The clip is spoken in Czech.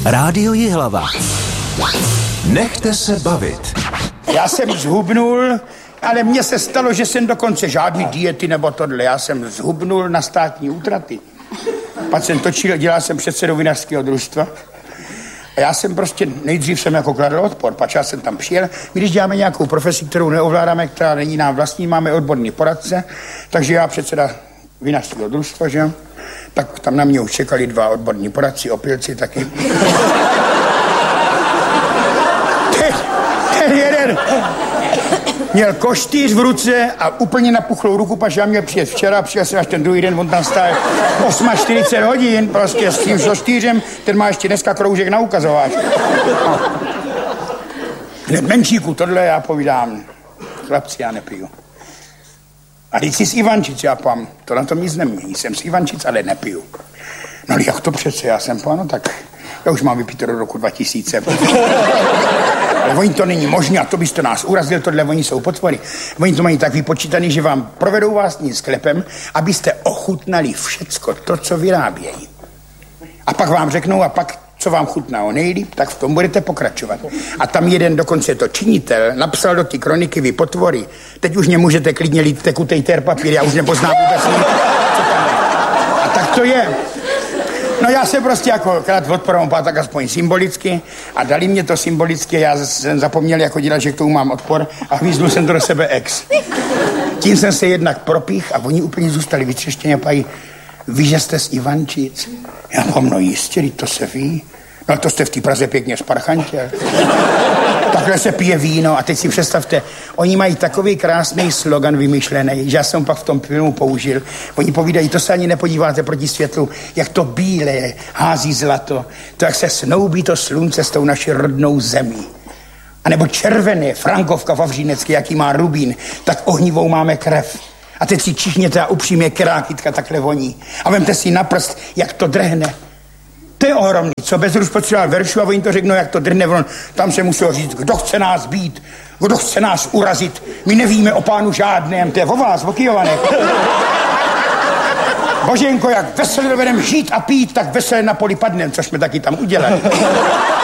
Rádio Jihlava. Nechte se bavit. Já jsem zhubnul, ale mně se stalo, že jsem dokonce žádný diety nebo tohle. Já jsem zhubnul na státní útraty. Pak jsem točil, dělal jsem předsedou vinařského družstva. A já jsem prostě, nejdřív jsem jako kladl odpor, pak já jsem tam přijel. My když děláme nějakou profesi, kterou neovládáme, která není nám vlastní, máme odborný poradce, takže já předseda vinařského družstva, že jo? Tak tam na mě už čekali 2 odborní poradci, opilci taky. Ten jeden měl koštýř v ruce a úplně napuchlou ruku, pač já měl přijet včera, přijel jsem až ten druhý den, on tam stál 48 hodin, prostě s tím koštýřem, ten má ještě dneska kroužek na ukazováč. No. Hned menšíku, tohle já povídám, chlapci, já nepiju. A teď jsi z Ivančic, já pám, to na tom nic nemění, jsem z Ivančic, ale nepiju. No jak to přece, já jsem pán, no tak, já už mám vypít do roku 2000. Ale oni to není možné, a to byste nás urazil, tohle oni jsou potvory. Oni to mají tak vypočítaný, že vám provedou vás tím sklepem, abyste ochutnali všecko to, co vyrábějí. A pak vám řeknou, a pak, co vám chutná nejlíp, tak v tom budete pokračovat. A tam jeden dokonce to činitel napsal do té kroniky, vy potvory, teď už nemůžete klidně lít tekutej terpapír, já už nepoznám vůbec nic, co tam je. A tak to je. No já se prostě jako krát odporám, tak aspoň symbolicky a dali mě to symbolicky, já jsem zapomněl jako dělat, že k tomu mám odpor a hvízdnul jsem to do sebe ex. Tím jsem se jednak propích a oni úplně zůstali vytřeštěni a pají, víš, že jste z Ivančic? Já mám, no jistě, to se ví. No to jste v té Praze pěkně sparchantěl. Takhle se pije víno a teď si představte, oni mají takový krásný slogan vymyšlený, že já jsem pak v tom filmu použil. Oni povídají, to se ani nepodíváte proti světlu, jak to bílé hází zlato, to jak se snoubí to slunce s tou naší rodnou zemí. A nebo červené, Frankovka Vavřínecké, jaký má rubín, tak ohnivou máme krev. A teď si čichněte a upřímně kytka takhle voní. A vemte si na prst, jak to drhne. To je ohromný, co Bezruč potřeboval veršu a oni to řeknou, jak to drhne. Tam se muselo říct, kdo chce nás být, kdo chce nás urazit. My nevíme o pánu žádném, to je o vás, o Kyjovanech. Boženko, jak veselé dovedem žít a pít, tak veselé na poli padnem, což jsme taky tam udělali.